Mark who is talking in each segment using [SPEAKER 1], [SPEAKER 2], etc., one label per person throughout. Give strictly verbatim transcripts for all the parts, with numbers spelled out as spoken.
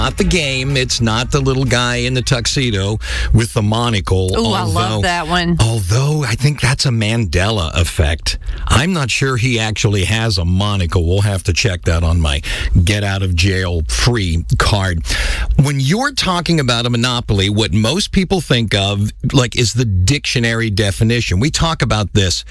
[SPEAKER 1] not the game. It's not the little guy in the tuxedo with the monocle.
[SPEAKER 2] Oh, I love that one.
[SPEAKER 1] Although I think that's a Mandela effect. I'm not sure he actually has a monocle. We'll have to check that on my get out of jail free card. When you're talking about a monopoly, what most people think of like is the dictionary definition. We talk about this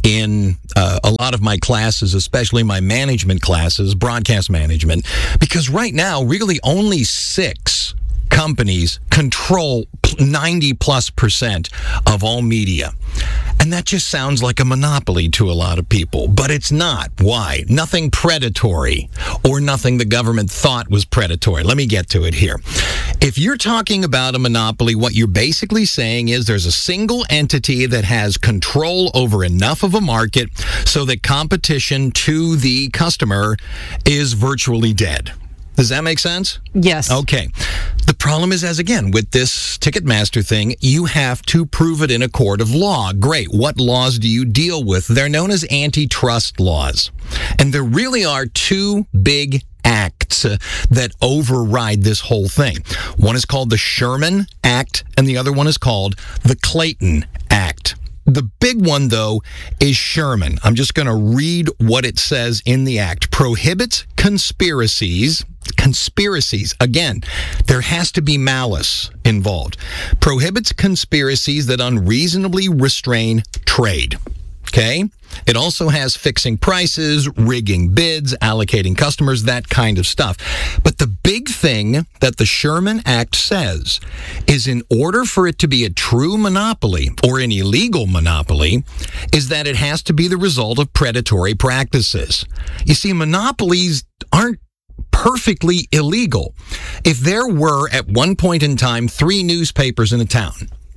[SPEAKER 1] in uh, a lot of my classes, especially my management classes, broadcast management, because right now really only six companies control ninety plus percent of all media. And that just sounds like a monopoly to a lot of people, but it's not. Why? Nothing predatory or nothing the government thought was predatory. Let me get to it here. If you're talking about a monopoly, what you're basically saying is there's a single entity that has control over enough of a market so that competition to the customer is virtually dead. Does that make sense?
[SPEAKER 2] Yes.
[SPEAKER 1] Okay. The problem is, as again, with this Ticketmaster thing, you have to prove it in a court of law. Great. What laws do you deal with? They're known as antitrust laws. And there really are two big acts uh, that override this whole thing. One is called the Sherman Act, and the other one is called the Clayton Act. The big one, though, is Sherman. I'm just going to read what it says in the act. Prohibits conspiracies. Conspiracies. Again, there has to be malice involved. Prohibits conspiracies that unreasonably restrain trade. Okay? It also has fixing prices, rigging bids, allocating customers, that kind of stuff. But the big thing that the Sherman Act says is in order for it to be a true monopoly or an illegal monopoly is that it has to be the result of predatory practices. You see, monopolies aren't perfectly illegal. If there were at one point in time three newspapers in a town,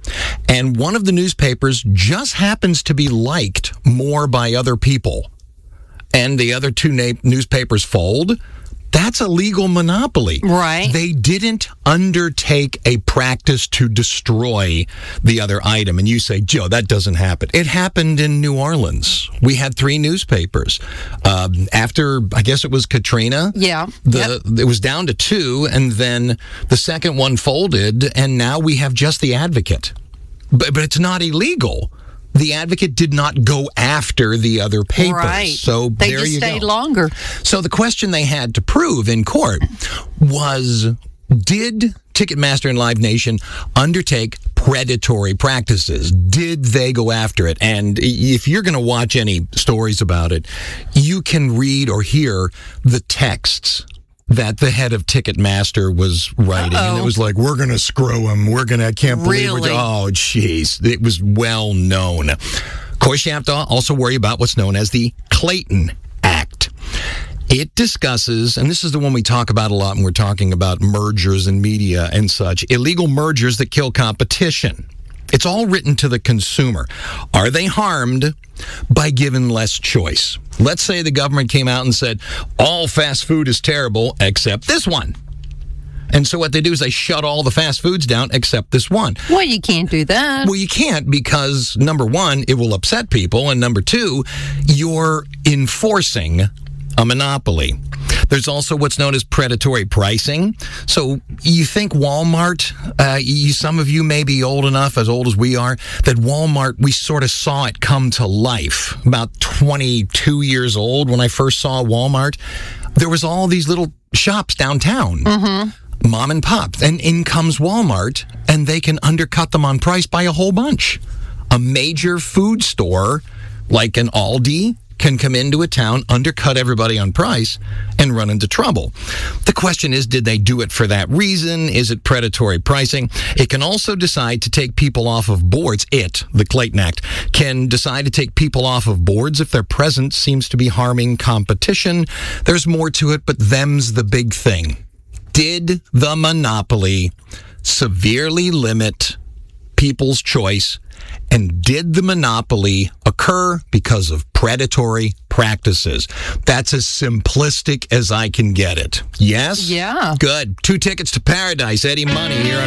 [SPEAKER 1] and one of the newspapers just happens to be liked more by other people, and the other two na- newspapers fold, that's a legal monopoly.
[SPEAKER 2] Right.
[SPEAKER 1] They didn't undertake a practice to destroy the other item. And you say, Joe, that doesn't happen. It happened in New Orleans. We had three newspapers. Um, after, I guess it was Katrina.
[SPEAKER 2] Yeah.
[SPEAKER 1] The,
[SPEAKER 2] yep.
[SPEAKER 1] It was down to two, and then the second one folded, and now we have just the Advocate. But, but it's not illegal. The Advocate did not go after the other papers.
[SPEAKER 2] Right.
[SPEAKER 1] So
[SPEAKER 2] they
[SPEAKER 1] there
[SPEAKER 2] just
[SPEAKER 1] you
[SPEAKER 2] stayed
[SPEAKER 1] go.
[SPEAKER 2] longer.
[SPEAKER 1] So the question they had to prove in court was, did Ticketmaster and Live Nation undertake predatory practices? Did they go after it? And if you're going to watch any stories about it, you can read or hear the texts that the head of Ticketmaster was writing.
[SPEAKER 2] Uh-oh.
[SPEAKER 1] And it was like, we're going to screw him. We're going to, I can't believe
[SPEAKER 2] Really?
[SPEAKER 1] we're, oh, jeez. It was well known. Of course, you have to also worry about what's known as the Clayton Act. It discusses, and this is the one we talk about a lot when we're talking about mergers and media and such, illegal mergers that kill competition. It's all written to the consumer. Are they harmed by given less choice? Let's say the government came out and said, all fast food is terrible except this one. And so what they do is they shut all the fast foods down except this one.
[SPEAKER 2] Well, you can't do that.
[SPEAKER 1] Well, you can't because, number one, it will upset people. And number two, you're enforcing a monopoly. There's also what's known as predatory pricing. So you think Walmart, uh, you, some of you may be old enough, as old as we are, that Walmart, we sort of saw it come to life. About twenty-two years old when I first saw Walmart, there was all these little shops downtown. Mm-hmm. Mom and pop. And in comes Walmart, and they can undercut them on price by a whole bunch. A major food store like an Aldi can come into a town, undercut everybody on price, and run into trouble. The question is, did they do it for that reason? Is it predatory pricing? It can also decide to take people off of boards. It, the Clayton Act, can decide to take people off of boards if their presence seems to be harming competition. There's more to it, but them's the big thing. Did the monopoly severely limit people's choice? And did the monopoly occur because of predatory practices? That's as simplistic as I can get it. Yes?
[SPEAKER 2] Yeah.
[SPEAKER 1] Good. Two tickets to paradise. Eddie Money here on